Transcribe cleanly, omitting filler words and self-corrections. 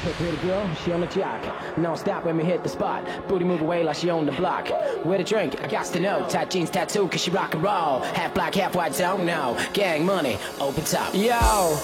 Pretty girl, she on the jock. Non stop when we hit the spot. Booty move away like she on the block. With a drink, I got to know. Tight jeans, tattoo, cause she rock and roll. Half black, half white, don't know. Gang money, open top. Yo,